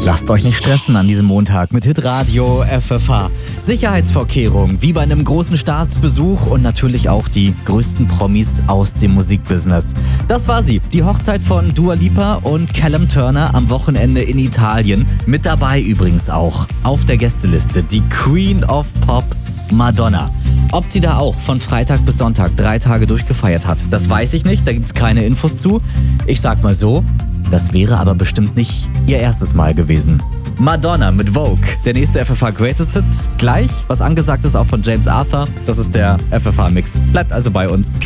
Lasst euch nicht stressen an diesem Montag mit Hitradio FFH. Sicherheitsvorkehrungen wie bei einem großen Staatsbesuch und natürlich auch die größten Promis aus dem Musikbusiness. Das war sie, die Hochzeit von Dua Lipa und Callum Turner am Wochenende in Italien. Mit dabei übrigens auch auf der Gästeliste die Queen of Pop, Madonna. Ob sie da auch von Freitag bis Sonntag 3 Tage durchgefeiert hat, das weiß ich nicht, da gibt's keine Infos zu. Ich sag mal so, das wäre aber bestimmt nicht ihr erstes Mal gewesen. Madonna mit Vogue, der nächste FFH Greatest Hit. Gleich, was angesagt ist, auch von James Arthur. Das ist der FFH-Mix. Bleibt also bei uns.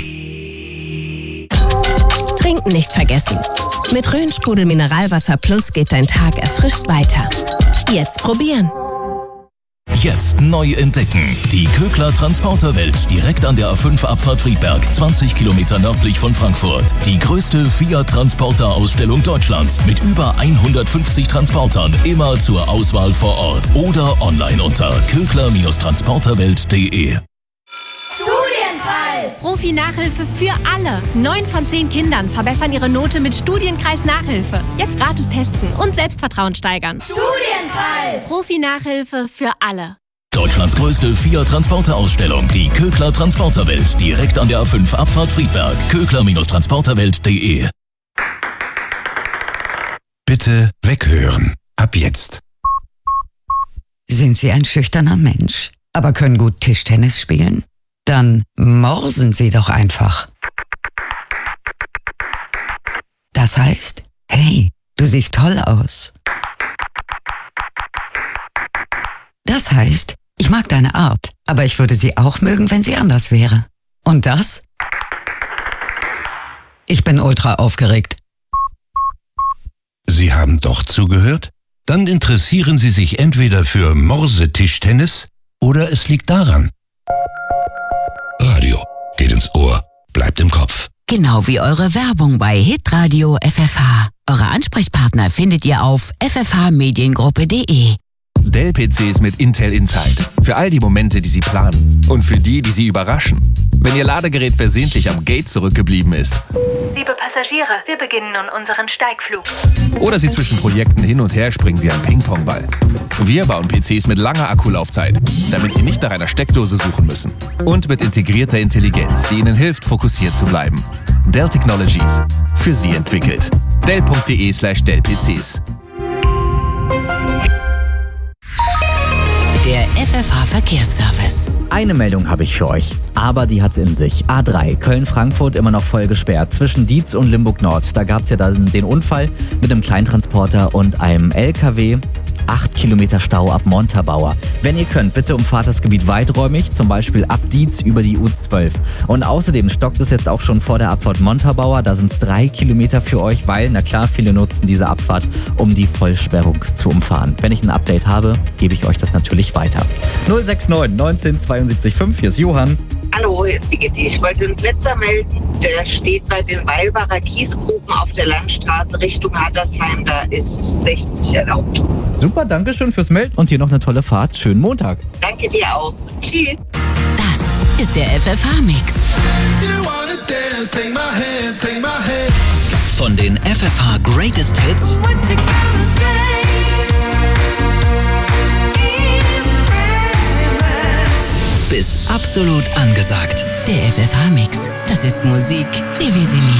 Trinken nicht vergessen. Mit Rhön-Sprudel Mineralwasser Plus geht dein Tag erfrischt weiter. Jetzt probieren. Jetzt neu entdecken. Die Kögler Transporterwelt direkt an der A5-Abfahrt Friedberg, 20 Kilometer nördlich von Frankfurt. Die größte Fiat-Transporter-Ausstellung Deutschlands mit über 150 Transportern, immer zur Auswahl vor Ort oder online unter kögler-transporterwelt.de. Studienkreis! Profi-Nachhilfe für alle. 9 von 10 Kindern verbessern ihre Note mit Studienkreis Nachhilfe. Jetzt gratis testen und Selbstvertrauen steigern. Studienkreis! Profi-Nachhilfe für alle. Deutschlands größte Fiat-Transporter-Ausstellung, die Kögler Transporterwelt, direkt an der A5-Abfahrt Friedberg, kögler-transporterwelt.de. Bitte weghören. Ab jetzt. Sind Sie ein schüchterner Mensch, aber können gut Tischtennis spielen? Dann morsen Sie doch einfach. Das heißt, hey, du siehst toll aus. Das heißt, ich mag deine Art, aber ich würde sie auch mögen, wenn sie anders wäre. Und das? Ich bin ultra aufgeregt. Sie haben doch zugehört? Dann interessieren Sie sich entweder für Morsetischtennis oder es liegt daran. Radio geht ins Ohr, bleibt im Kopf. Genau wie eure Werbung bei Hitradio FFH. Eure Ansprechpartner findet ihr auf ffhmediengruppe.de. Dell-PCs mit Intel Inside. Für all die Momente, die Sie planen. Und für die, die Sie überraschen. Wenn Ihr Ladegerät versehentlich am Gate zurückgeblieben ist. Liebe Passagiere, wir beginnen nun unseren Steigflug. Oder Sie zwischen Projekten hin und her springen wie ein Ping-Pong-Ball. Wir bauen PCs mit langer Akkulaufzeit, damit Sie nicht nach einer Steckdose suchen müssen. Und mit integrierter Intelligenz, die Ihnen hilft, fokussiert zu bleiben. Dell Technologies. Für Sie entwickelt. Dell.de/Dell-PCs. Der FFH Verkehrsservice. Eine Meldung habe ich für euch, aber die hat's in sich. A3, Köln-Frankfurt immer noch voll gesperrt. Zwischen Dietz und Limburg-Nord, da gab's ja den Unfall mit einem Kleintransporter und einem LKW. 8 Kilometer Stau ab Montabaur. Wenn ihr könnt, bitte umfahrt das Gebiet weiträumig, zum Beispiel ab Dietz über die U12. Und außerdem stockt es jetzt auch schon vor der Abfahrt Montabaur. Da sind es 3 Kilometer für euch, weil, na klar, viele nutzen diese Abfahrt, um die Vollsperrung zu umfahren. Wenn ich ein Update habe, gebe ich euch das natürlich weiter. 069 19 72 5, hier ist Johann. Hallo, hier ist die Gitti. Ich wollte einen Blitzer melden. Der steht bei den Weilbacher Kiesgruben auf der Landstraße Richtung Hattersheim. Da ist 60 erlaubt. Super, danke schön fürs Melden und hier noch eine tolle Fahrt. Schönen Montag. Danke dir auch. Tschüss. Das ist der FFH-Mix. Von den FFH Greatest Hits bis absolut angesagt. Der FFH-Mix. Das ist Musik, wie wir sie lieben.